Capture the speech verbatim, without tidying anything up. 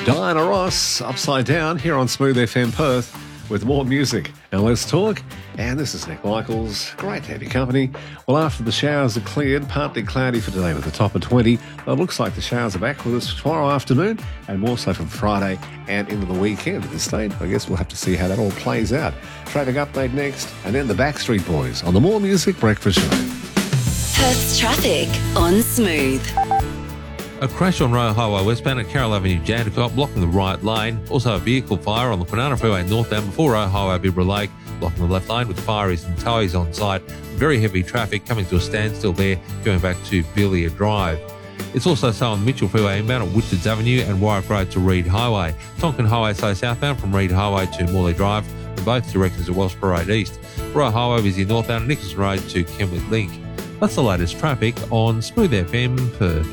Diana Ross, Upside Down, here on Smooth F M Perth with more music and less talk. And this is Nick Michaels. Great to have your company. Well, after the showers are cleared, partly cloudy for today with a top of twenty. It looks like the showers are back with us tomorrow afternoon and more so from Friday and into the weekend at this stage. I guess we'll have to see how that all plays out. Traffic update next, and then the Backstreet Boys on the More Music Breakfast Show. Perth's traffic on Smooth. A crash on Royal Highway westbound at Carroll Avenue, Jandakot, blocking the right lane. Also a vehicle fire on the Kwinana Freeway northbound before Royal Highway Bibra Lake, blocking the left lane with the fireys and towies on site. Very heavy traffic coming to a standstill there, going back to Belia Drive. It's also so on the Mitchell Freeway inbound at Woodwards Avenue and Warwick Road to Reed Highway. Tonkin Highway so southbound from Reed Highway to Morley Drive in both directions at Wellsborough Road East. Royal Highway busy northbound at Nicholson Road to Kenwood Link. That's the latest traffic on Smooth F M Perth.